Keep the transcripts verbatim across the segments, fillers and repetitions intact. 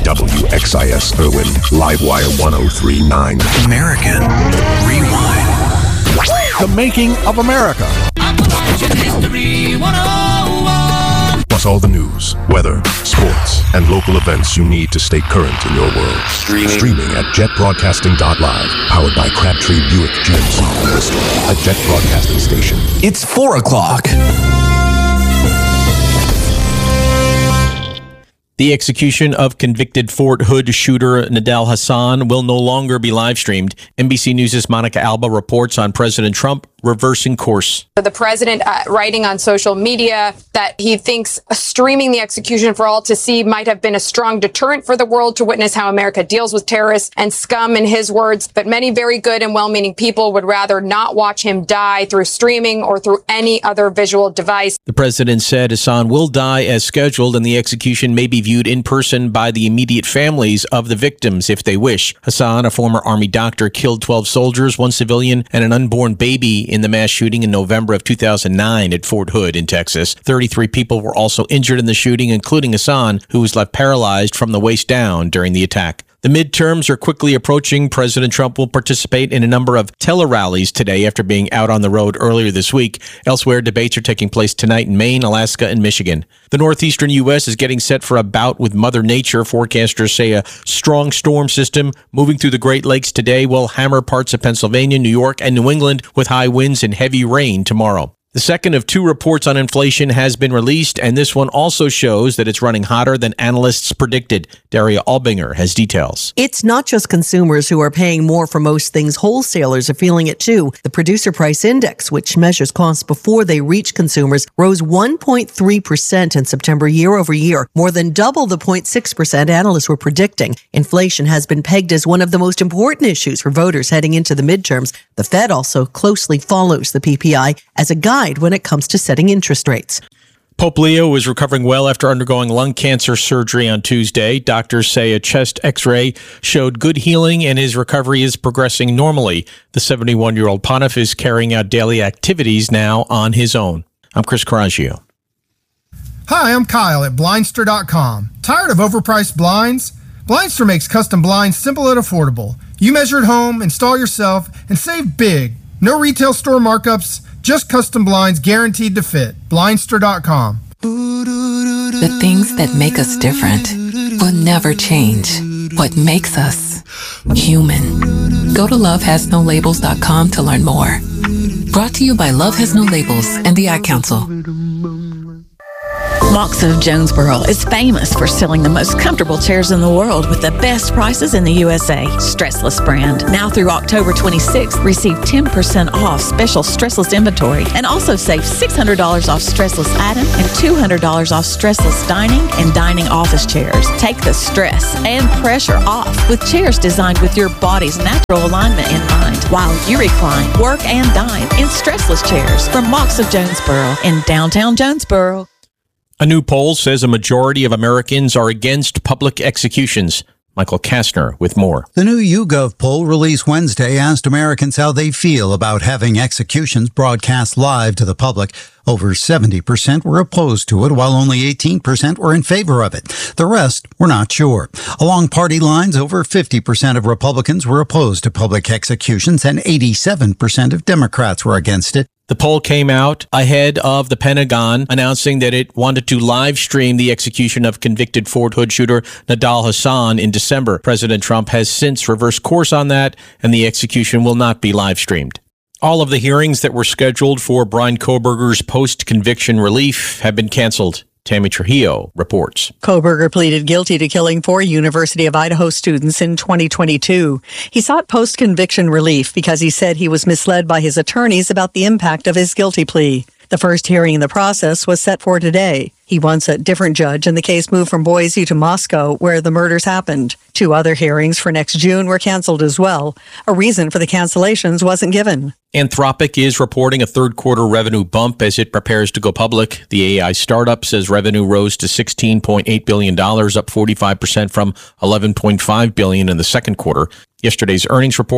W X I S Irwin, Livewire one oh three point nine. American Rewind. The making of America. Plus all the news, weather, sports, and local events you need to stay current in your world. Streaming, Streaming at jet broadcasting dot live. Powered by Crabtree Buick G M C, Bristol, a Jet Broadcasting station. It's four o'clock. The execution of convicted Fort Hood shooter Nidal Hasan will no longer be live-streamed. N B C News' Monica Alba reports on President Trump reversing course. The president uh, writing on social media that he thinks streaming the execution for all to see might have been a strong deterrent for the world to witness how America deals with terrorists and scum, in his words. But many very good and well-meaning people would rather not watch him die through streaming or through any other visual device. The president said Hasan will die as scheduled, and the execution may be viewed in person by the immediate families of the victims if they wish. Hasan, a former Army doctor, killed twelve soldiers, one civilian, and an unborn baby in the mass shooting in November of two thousand nine at Fort Hood in Texas. thirty-three people were also injured in the shooting, including Hasan, who was left paralyzed from the waist down during the attack. The midterms are quickly approaching. President Trump will participate in a number of tele-rallies today after being out on the road earlier this week. Elsewhere, debates are taking place tonight in Maine, Alaska, and Michigan. The northeastern U S is getting set for a bout with Mother Nature. Forecasters say a strong storm system moving through the Great Lakes today will hammer parts of Pennsylvania, New York, and New England with high winds and heavy rain tomorrow. The second of two reports on inflation has been released, and this one also shows that it's running hotter than analysts predicted. Daria Albinger has details. It's not just consumers who are paying more for most things. Wholesalers are feeling it too. The Producer Price Index, which measures costs before they reach consumers, rose one point three percent in September year over year, more than double the zero point six percent analysts were predicting. Inflation has been pegged as one of the most important issues for voters heading into the midterms. The Fed also closely follows the P P I as a guide when it comes to setting interest rates. Pope Leo is recovering well after undergoing lung cancer surgery on Tuesday. Doctors say a chest x-ray showed good healing and his recovery is progressing normally. The seventy-one-year-old pontiff is carrying out daily activities now on his own. I'm Chris Coraggio. Hi, I'm Kyle at Blindster dot com. Tired of overpriced blinds? Blindster makes custom blinds simple and affordable. You measure at home, install yourself, and save big. No retail store markups, just custom blinds guaranteed to fit. Blindster dot com. The things that make us different will never change. What makes us human. Go to love has no labels dot com to learn more. Brought to you by Love Has No Labels and the Ad Council. Mox of Jonesboro is famous for selling the most comfortable chairs in the world with the best prices in the U S A. Stressless brand. Now through October twenty-sixth, receive ten percent off special Stressless inventory and also save six hundred dollars off Stressless Atom and two hundred dollars off Stressless dining and dining office chairs. Take the stress and pressure off with chairs designed with your body's natural alignment in mind while you recline, work, and dine in Stressless chairs from Mox of Jonesboro in downtown Jonesboro. A new poll says a majority of Americans are against public executions. Michael Kastner with more. The new YouGov poll released Wednesday asked Americans how they feel about having executions broadcast live to the public. Over seventy percent were opposed to it, while only eighteen percent were in favor of it. The rest were not sure. Along party lines, over fifty percent of Republicans were opposed to public executions, and eighty-seven percent of Democrats were against it. The poll came out ahead of the Pentagon announcing that it wanted to live stream the execution of convicted Fort Hood shooter Nidal Hasan in December. President Trump has since reversed course on that, and the execution will not be live streamed. All of the hearings that were scheduled for Bryan Kohberger's post-conviction relief have been canceled. Tammy Trujillo reports. Kohberger pleaded guilty to killing four University of Idaho students in twenty twenty-two. He sought post-conviction relief because he said he was misled by his attorneys about the impact of his guilty plea. The first hearing in the process was set for today. He wants a different judge, and the case moved from Boise to Moscow, where the murders happened. Two other hearings for next June were canceled as well. A reason for the cancellations wasn't given. Anthropic is reporting a third quarter revenue bump as it prepares to go public. The A I startup says revenue rose to sixteen point eight billion dollars, up forty-five percent from eleven point five billion dollars in the second quarter. Yesterday's earnings report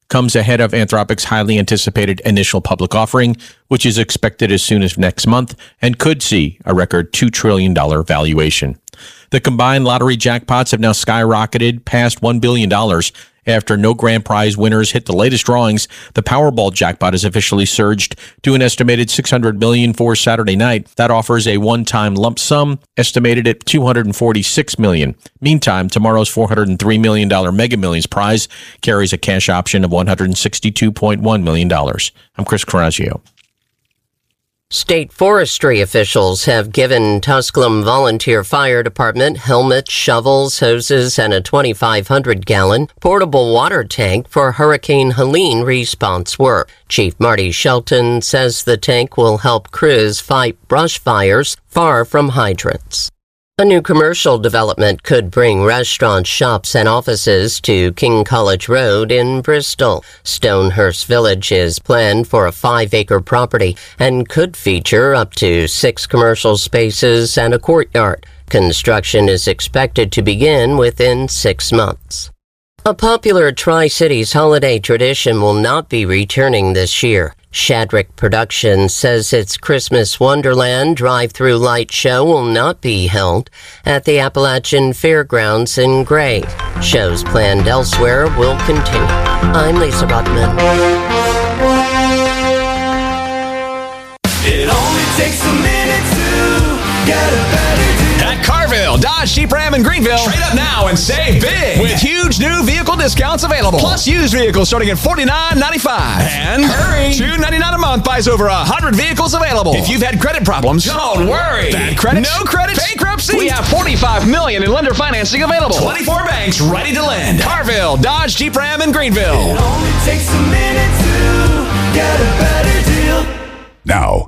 comes ahead of Anthropic's highly anticipated initial public offering, which is expected as soon as next month and could see a record two trillion dollars valuation. The combined lottery jackpots have now skyrocketed past one billion dollars. After no grand prize winners hit the latest drawings, the Powerball jackpot has officially surged to an estimated six hundred million dollars for Saturday night. That offers a one-time lump sum estimated at two hundred forty-six million dollars. Meantime, tomorrow's four hundred three million dollars Mega Millions prize carries a cash option of one hundred sixty-two point one million dollars. I'm Chris Coraggio. State forestry officials have given Tusculum Volunteer Fire Department helmets, shovels, hoses, and a twenty-five hundred gallon portable water tank for Hurricane Helene response work. Chief Marty Shelton says the tank will help crews fight brush fires far from hydrants. A new commercial development could bring restaurants, shops, and offices to King College Road in Bristol. Stonehurst Village is planned for a five-acre property and could feature up to six commercial spaces and a courtyard. Construction is expected to begin within six months. A popular Tri-Cities holiday tradition will not be returning this year. Shadrick Productions says its Christmas Wonderland drive-through light show will not be held at the Appalachian Fairgrounds in Gray. Shows planned elsewhere will continue. I'm Lisa Ruckman. It only takes a minute to get a better deal. At Carville, Dodge, Jeep, Ram, and Greenville. Trade up now and save big with huge new vehicle discounts available. Plus used vehicles starting at forty-nine ninety-five. And hurry, two ninety-nine a month buys over one hundred vehicles available. If you've had credit problems, don't worry. Bad credit? No credit? Bankruptcy? We have forty-five million dollars in lender financing available. twenty-four banks ready to lend. Carville, Dodge, Jeep, Ram, and Greenville. It only takes a minute to get a better deal. Now,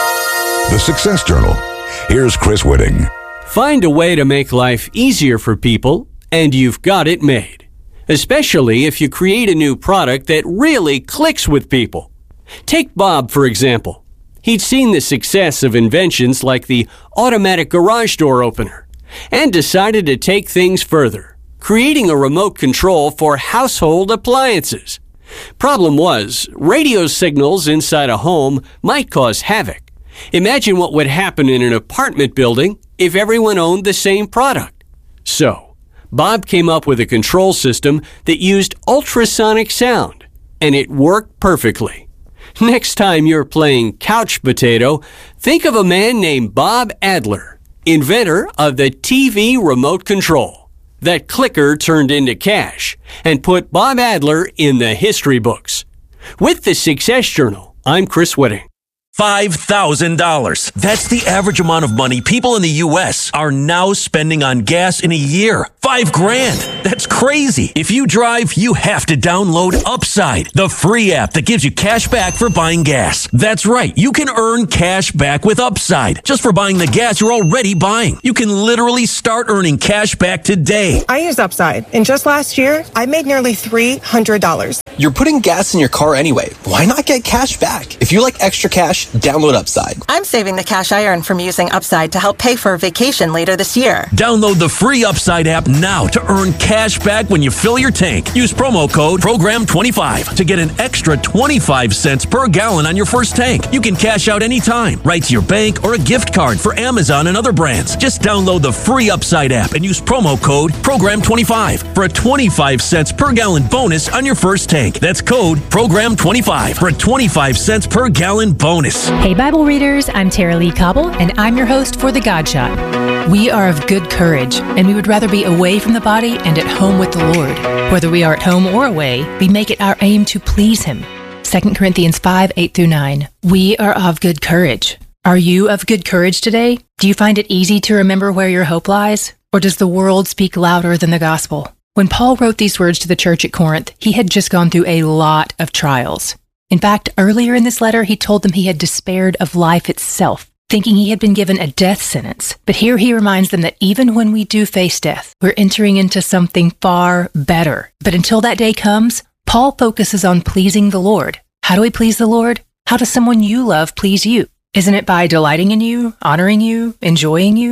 the Success Journal. Here's Chris Whitting. Find a way to make life easier for people, and you've got it made. Especially if you create a new product that really clicks with people. Take Bob, for example. He'd seen the success of inventions like the automatic garage door opener and decided to take things further, creating a remote control for household appliances. Problem was, radio signals inside a home might cause havoc. Imagine what would happen in an apartment building if everyone owned the same product. So, Bob came up with a control system that used ultrasonic sound, and it worked perfectly. Next time you're playing couch potato, think of a man named Bob Adler, inventor of the T V remote control. That clicker turned into cash and put Bob Adler in the history books. With the Success Journal, I'm Chris Whitting. five thousand dollars. That's the average amount of money people in the U S are now spending on gas in a year. Five grand. That's crazy. If you drive, you have to download Upside, the free app that gives you cash back for buying gas. That's right. You can earn cash back with Upside just for buying the gas you're already buying. You can literally start earning cash back today. I use Upside, and just last year, I made nearly three hundred dollars. You're putting gas in your car anyway. Why not get cash back? If you like extra cash, download Upside. I'm saving the cash I earn from using Upside to help pay for a vacation later this year. Download the free Upside app now to earn cash back when you fill your tank. Use promo code program twenty-five to get an extra twenty-five cents per gallon on your first tank. You can cash out anytime, right to your bank or a gift card for Amazon and other brands. Just download the free Upside app and use promo code program twenty-five for a twenty-five cents per gallon bonus on your first tank. That's code program twenty-five for a twenty-five cents per gallon bonus. Hey Bible readers, I'm Tara Lee Cobble, and I'm your host for The God Shot. We are of good courage, and we would rather be away from the body and at home with the Lord. Whether we are at home or away, we make it our aim to please Him. Second Corinthians five, eight through nine. We are of good courage. Are you of good courage today? Do you find it easy to remember where your hope lies? Or does the world speak louder than the gospel? When Paul wrote these words to the church at Corinth, he had just gone through a lot of trials. In fact, earlier in this letter, he told them he had despaired of life itself, thinking he had been given a death sentence. But here he reminds them that even when we do face death, we're entering into something far better. But until that day comes, Paul focuses on pleasing the Lord. How do we please the Lord? How does someone you love please you? Isn't it by delighting in you, honoring you, enjoying you?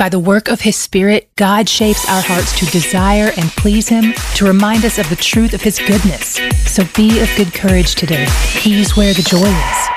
By the work of His Spirit, God shapes our hearts to desire and please Him, to remind us of the truth of His goodness. So be of good courage today. He's where the joy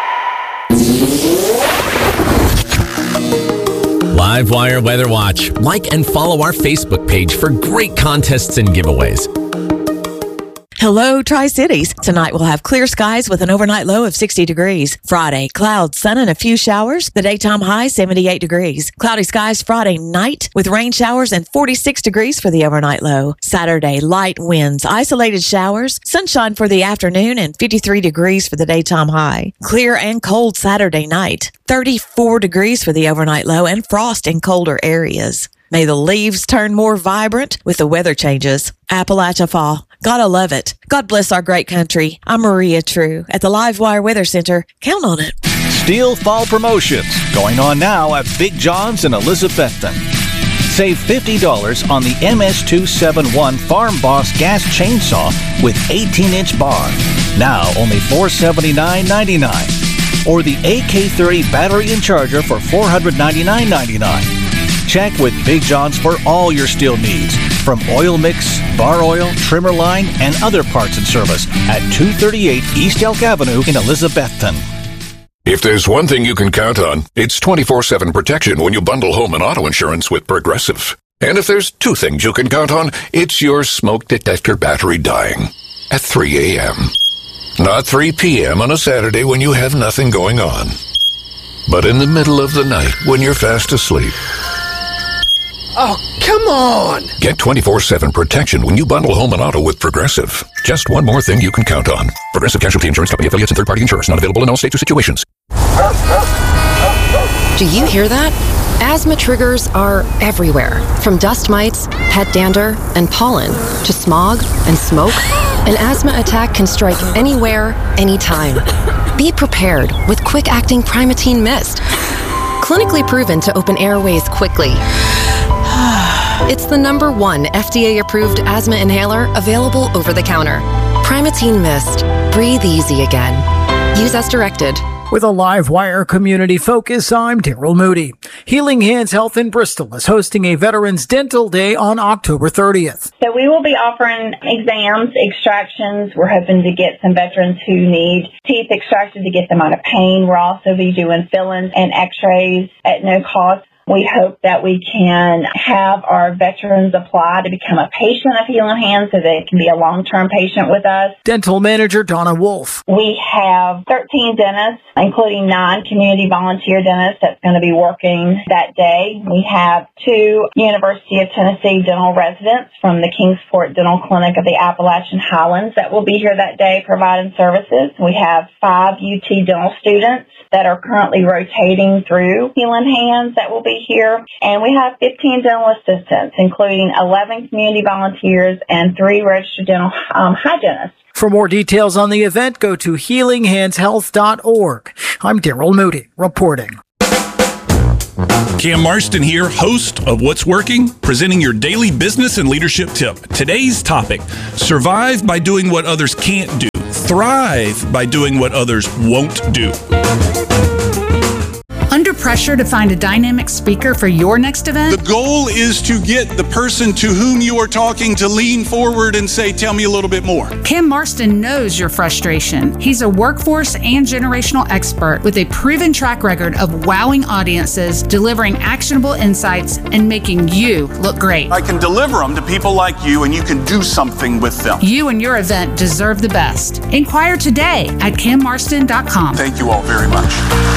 is. Livewire Weather Watch. Like and follow our Facebook page for great contests and giveaways. Hello, Tri-Cities. Tonight we'll have clear skies with an overnight low of sixty degrees. Friday, clouds, sun, and a few showers. The daytime high, seventy-eight degrees. Cloudy skies Friday night with rain showers and forty-six degrees for the overnight low. Saturday, light winds, isolated showers, sunshine for the afternoon, and fifty-three degrees for the daytime high. Clear and cold Saturday night. thirty-four degrees for the overnight low and frost in colder areas. May the leaves turn more vibrant with the weather changes. Appalachia Fall. Gotta love it. God bless our great country. I'm Maria True at the Livewire Weather Center. Count on it. Steel Fall Promotions going on now at Big John's in Elizabethton. Save fifty dollars on the M S two seventy-one Farm Boss gas chainsaw with eighteen inch bar. Now only four hundred seventy-nine ninety-nine. Or the A K thirty battery and charger for four hundred ninety-nine ninety-nine. Check with Big John's for all your steel needs, from oil mix, bar oil, trimmer line, and other parts and service at two thirty-eight East Elk Avenue in Elizabethton. If there's one thing you can count on, it's twenty-four seven protection when you bundle home and auto insurance with Progressive. And if there's two things you can count on, it's your smoke detector battery dying at three a.m. Not three p.m. on a Saturday when you have nothing going on, but in the middle of the night when you're fast asleep. Oh, come on! Get twenty-four seven protection when you bundle home and auto with Progressive. Just one more thing you can count on. Progressive Casualty Insurance Company affiliates and third-party insurers. Not available in all states or situations. Do you hear that? Asthma triggers are everywhere. From dust mites, pet dander, and pollen, to smog and smoke. An asthma attack can strike anywhere, anytime. Be prepared with quick-acting Primatene Mist. Clinically proven to open airways quickly. It's the number one F D A-approved asthma inhaler available over the counter. Primatene Mist. Breathe easy again. Use as directed. With a Livewire community focus, I'm Daryl Moody. Healing Hands Health in Bristol is hosting a Veterans Dental Day on October thirtieth. So we will be offering exams, extractions. We're hoping to get some veterans who need teeth extracted to get them out of pain. We'll also be doing fill-ins and x-rays at no cost. We hope that we can have our veterans apply to become a patient of Healing Hands so they can be a long-term patient with us. Dental manager Donna Wolf. We have thirteen dentists, including nine community volunteer dentists that's going to be working that day. We have two University of Tennessee dental residents from the Kingsport Dental Clinic of the Appalachian Highlands that will be here that day providing services. We have five U T dental students that are currently rotating through Healing Hands that will be here. And we have fifteen dental assistants, including eleven community volunteers and three registered dental um, hygienists. For more details on the event, go to healing hands health dot org. I'm Daryl Moody, reporting. Cam Marston here, host of What's Working, presenting your daily business and leadership tip. Today's topic, survive by doing what others can't do. Thrive by doing what others won't do. Under pressure to find a dynamic speaker for your next event? The goal is to get the person to whom you are talking to lean forward and say, tell me a little bit more. Cam Marston knows your frustration. He's a workforce and generational expert with a proven track record of wowing audiences, delivering actionable insights, and making you look great. I can deliver them to people like you, and you can do something with them. You and your event deserve the best. Inquire today at cam marston dot com. Thank you all very much.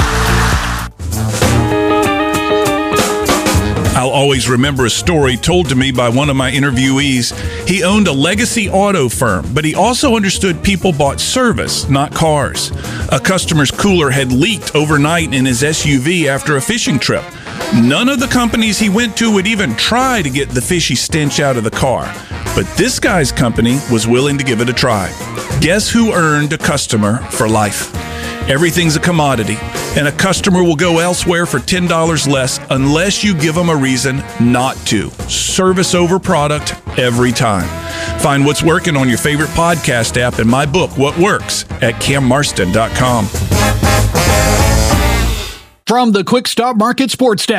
I'll always remember a story told to me by one of my interviewees. He owned a legacy auto firm, but he also understood people bought service, not cars. A customer's cooler had leaked overnight in his S U V after a fishing trip. None of the companies he went to would even try to get the fishy stench out of the car. But this guy's company was willing to give it a try. Guess who earned a customer for life? Everything's a commodity, and a customer will go elsewhere for ten dollars less unless you give them a reason not to. Service over product every time. Find What's Working on your favorite podcast app and my book, What Works, at cam marston dot com. From the Quick Stop Market Sports Desk,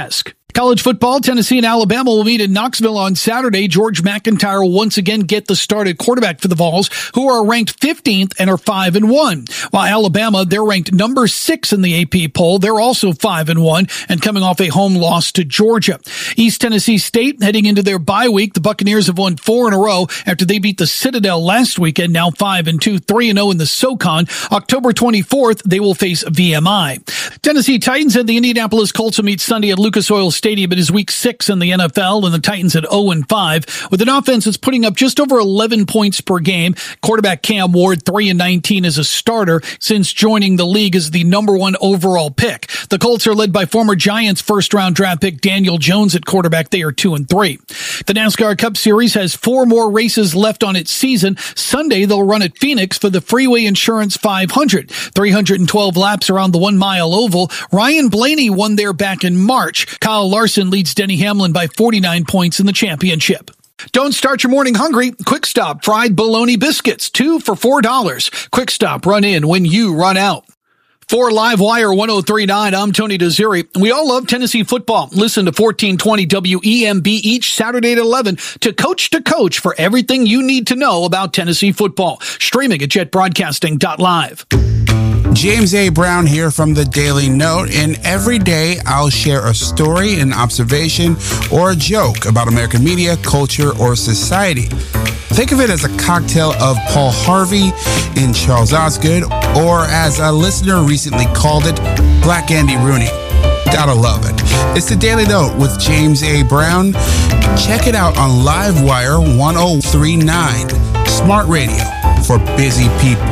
College football, Tennessee and Alabama will meet in Knoxville on Saturday. George McIntyre will once again get the start at quarterback for the Vols, who are ranked fifteenth and are five and one. While Alabama, they're ranked number six in the A P poll. They're also five and one and coming off a home loss to Georgia. East Tennessee State heading into their bye week. The Buccaneers have won four in a row after they beat the Citadel last weekend. Now five and two, three and zero in the SoCon. October twenty-fourth, they will face V M I. Tennessee Titans and the Indianapolis Colts will meet Sunday at Lucas Oil Stadium. It is week six in the N F L, and the Titans at oh and five with an offense that's putting up just over eleven points per game. Quarterback Cam Ward, three and nineteen as a starter since joining the league as the number one overall pick. The Colts are led by former Giants first round draft pick Daniel Jones at quarterback. They are two and three. The NASCAR Cup Series has four more races left on its season. Sunday, they'll run at Phoenix for the Freeway Insurance five hundred. three hundred twelve laps around the one mile oval. Ryan Blaney won there back in March. Kyle Larson leads Denny Hamlin by forty-nine points in the championship. Don't start your morning hungry. Quick Stop fried bologna biscuits, two for four dollars. Quick Stop, run in when you run out. For Live Wire one oh three point nine, I'm Tony Desiri. We all love Tennessee football. Listen to fourteen twenty W E M B each Saturday at eleven to Coach to Coach for everything you need to know about Tennessee football. Streaming at jet broadcasting dot live. James A. Brown here from the Daily Note, and every day I'll share a story, an observation, or a joke about American media, culture, or society. Think of it as a cocktail of Paul Harvey and Charles Osgood, or as a listener recently called it, Black Andy Rooney. Gotta love it. It's the Daily Note with James A. Brown. Check it out on Livewire one oh three point nine, Smart Radio for busy people.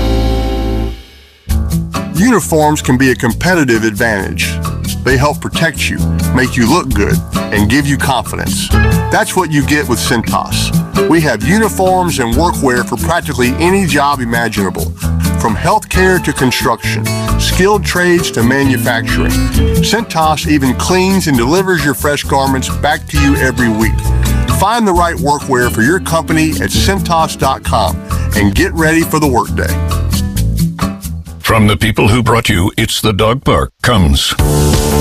Uniforms can be a competitive advantage. They help protect you, make you look good, and give you confidence. That's what you get with Cintas. We have uniforms and workwear for practically any job imaginable, from healthcare to construction, skilled trades to manufacturing. Cintas even cleans and delivers your fresh garments back to you every week. Find the right workwear for your company at Cintas dot com and get ready for the workday. From the people who brought you It's the Dog Park comes